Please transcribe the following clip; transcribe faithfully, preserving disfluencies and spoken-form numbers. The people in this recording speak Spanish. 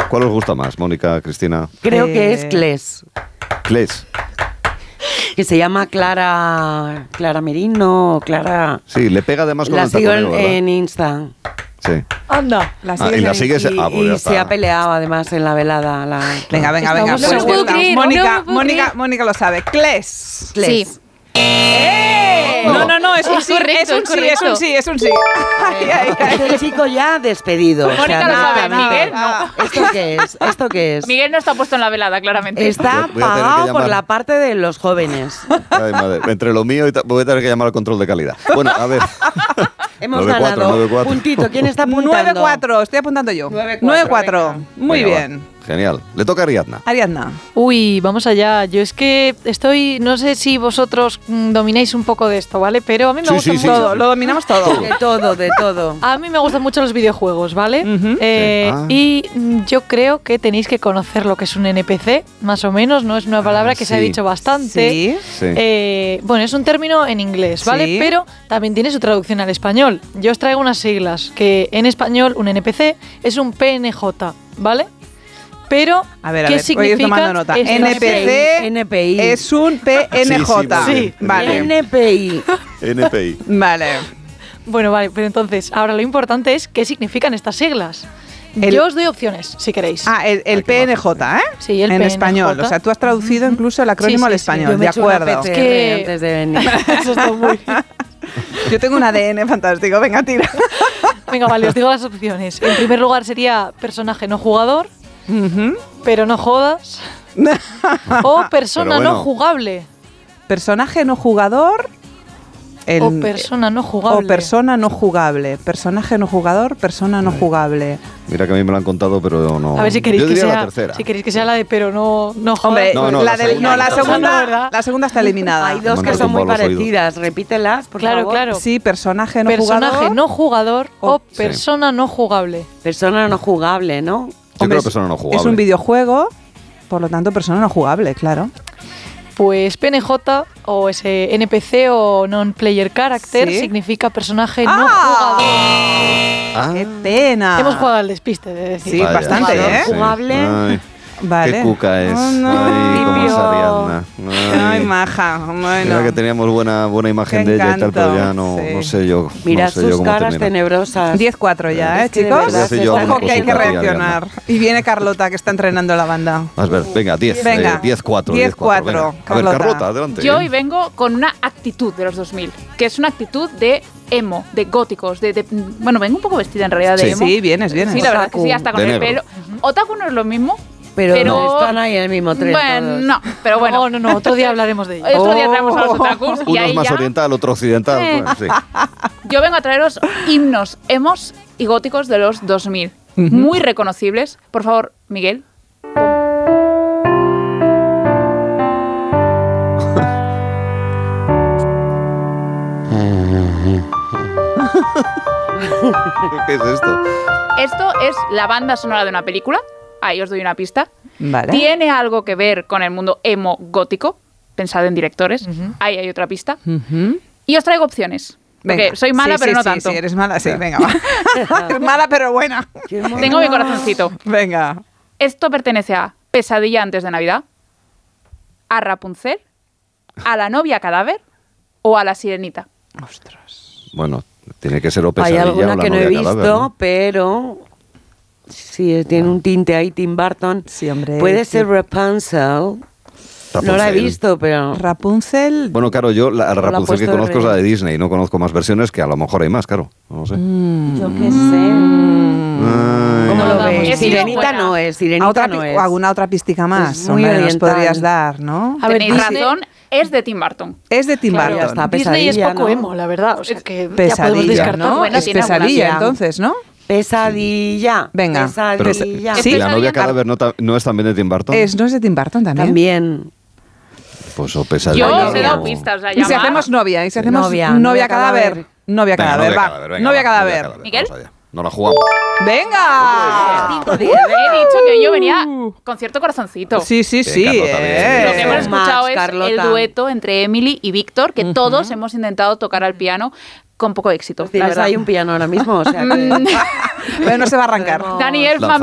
¿Cuál os gusta más, Mónica, Cristina? Creo Eh... que es Cles. Cles. Que se llama Clara Clara Merino, Clara... Sí, le pega además con la el sigo taconeo, en, ¿verdad? en Insta. Sí. Anda. La Ah, y la sigues... Y, Ah, pues y ya se está. ha peleado además en la velada. La... Venga, venga, venga. Estamos- no me lo pues puedo ya está. creer, Mónica, no me lo puedo Mónica, creer. Mónica lo sabe. Cles. Cles. Sí. ¡Eh! No. No, no, no, es un Es sí, correcto, es un es sí, es correcto. un sí, es un sí. Ay, ay, ay. Este chico ya despedido. Mónica o sea, lo nada, sabe, nada. Miguel no. ¿Esto qué es? ¿Esto qué es? Miguel no está puesto en la velada, claramente. Está Voy a tener que pagado por llamar. la parte de los jóvenes. Ay, madre. Entre lo mío y ta- voy a tener que llamar al control de calidad. Bueno, a ver. Hemos nueve cuatro, ganado. nueve cuatro. Puntito. ¿Quién está apuntando? nueve cuatro, estoy apuntando yo. nueve cuatro, nueve cuatro. venga. Muy Venga, bien. va. Genial. Le toca a Ariadna. Ariadna. Uy, vamos allá. Yo es que estoy, no sé si vosotros mm, domináis un poco de esto, ¿vale? Pero a mí me Sí, gusta sí, sí. mucho. Todo, lo dominamos todo. De todo, de todo. A mí me gustan mucho los videojuegos, ¿vale? Ujú. Eh, Sí. Ah. Y mm, yo creo que tenéis que conocer lo que es un N P C, más o menos. No es una palabra Ah, que se ha sí. dicho bastante. Sí. Sí. Eh, bueno, es un término en inglés, ¿vale? Sí. Pero también tiene su traducción al español. Yo os traigo unas siglas, que en español un N P C es un P N J, ¿vale? Pero, A ver, a ¿qué ver, voy a ir significa tomando nota. esto? N P C N P I. es un P N J. Sí, sí, muy bien. Vale. N P I. N P I. Vale. Bueno, vale, pero entonces, ahora lo importante es qué significan estas siglas. El- Yo os doy opciones, si queréis. Ah, el, el Ay, qué P N majo. J, ¿eh? Sí, el en P N J. español. O sea, tú has traducido incluso el acrónimo Sí, al sí, sí. español. Yo me De he hecho una acuerdo. P C R Que- antes de venir. Eso está muy bien. Yo tengo un A D N fantástico. Venga, tira. Venga, vale, os digo las opciones. En primer lugar sería personaje no jugador, Ujú. pero no jodas. O persona Pero bueno. no jugable. Personaje no jugador. el- o persona no jugable. O persona no jugable. Personaje no jugador, persona no jugable. Mira que a mí me lo han contado, pero no. A ver si queréis Yo que diría sea, la tercera. si queréis que sea la de pero no no jodas. Hombre, No, no, la, la del- segunda no, la no. segunda, No, ¿verdad? la segunda está eliminada. Hay dos Me que han son muy tumbado los oídos. parecidas. Repítelas, por Claro, favor. claro. Sí, personaje no personaje jugador. no jugador o o- Sí. persona no jugable. Persona no jugable, ¿no? Yo Hombre, creo es- persona no jugable. Es un videojuego, por lo tanto, persona no jugable, claro. Pues P N J o ese N P C o non-player character Sí. significa personaje no ¡Ah! jugador. Ah, ¡Qué pena! Hemos jugado al despiste, de decir. Sí, vaya, bastante, sí, ¿eh? sí. Jugable. Ay, Vale. qué cuca es. Oh, no. Ay, cómo es Limpio. Ariadna. Ay, Ay. maja. Mira Bueno. que teníamos buena, buena imagen Qué de ella y tal, encanto, pero ya no, sí. no sé yo. Mira no sé yo sus cómo caras termina. tenebrosas. diez cuatro ya, ¿eh, Es que de chicos? verdad Voy a hacer yo se alguna Ojo que hay que cosa por ti, reaccionar. Y viene Carlota, que está entrenando la banda. A ver, venga, diez. Venga. eh, diez cuatro. diez diez cuatro, cuatro, venga. A ver, Carlota. Carlota, adelante. Yo hoy vengo con una actitud de los dos mil, que es una actitud de emo, de góticos, de, de- bueno, vengo un poco vestida en realidad de Sí. emo. Sí, vienes, vienes. Sí, la verdad que sí, hasta con De el negro. pelo. Otaku no es lo mismo, Pero, pero- no están ahí en el mismo tren. bueno, todos. no, pero bueno. No, no, no, otro día hablaremos de ello. Otro día Oh. traemos a los otakus y Uno ahí es más ya oriental, otro occidental. Eh. pues, sí. yo vengo a traeros himnos emos y góticos de los dos mil, muy reconocibles. Por favor, Miguel. ¿Qué es esto? Esto es la banda sonora de una película. Ahí os doy una pista. Vale. Tiene algo que ver con el mundo emo gótico. Pensad en directores. Ahí hay otra pista. Ujú. Y os traigo opciones. Porque Venga. soy mala, Sí, pero sí, no sí, tanto. Sí, eres mala, sí, venga, va. Eres mala, pero buena. Qué mono. Tengo mi corazoncito. Venga. Esto pertenece a Pesadilla antes de Navidad, a Rapunzel, a la novia cadáver o a la sirenita. Ostras. Bueno, tiene que ser o Hay pesadilla o alguna la que no he novia visto, cadáver, ¿no? pero sí, tiene un tinte ahí, Tim Burton. Sí, hombre. Puede sí. ser Rapunzel. No la he Rapunzel. visto, pero... Rapunzel. Bueno, claro, yo la la Rapunzel puesto que de conozco es la de rey. Disney, no conozco más versiones, que a lo mejor hay más, claro. No lo sé. Mm. Yo qué sé. Ay. ¿Cómo No, lo no, ves? he sido Sirenita buena. no es, ¿A Sirenita otra no pi- es. o alguna otra pistica más? Es muy Hombre, nos oriental. podrías dar, ¿no? A ver, Tenéis Disney- razón, es de Tim Burton. Es de Tim Claro, ya Burton. está. Disney es Pesadilla, poco ¿no? emo, la verdad. O sea que ya podemos Pesadilla, descartar. ¿no? Bueno, es tiene pesadilla, alguna. entonces, ¿no? Pesadilla. Venga. Pero, Pesadilla. Sí. ¿la novia Pesadilla. cadáver no, ta- no es también de Tim Burton? Es, ¿no es de Tim Burton también? También. Pues o pesadilla. Yo Novia. os he dado pistas. O sea, Y si llamad. hacemos novia, y si hacemos Novia, novia, novia cadáver. cadáver. Novia Venga, cadáver, novia va. cadáver, venga, novia va, cadáver. cadáver, ¿Miguel? vamos allá. No la jugamos. ¡Venga! Cinco, diez. He dicho que yo venía con cierto corazoncito. Sí, sí, Bien, sí. Carlota, bien, eh. Lo que hemos Más, escuchado es Carlota. el dueto entre Emily y Víctor, que todos hemos intentado tocar al piano con poco éxito. la Tienes verdad. ahí un piano ahora mismo, o sea que... Bueno, no se va a arrancar. Podemos- Dani Elfman, Lanzar.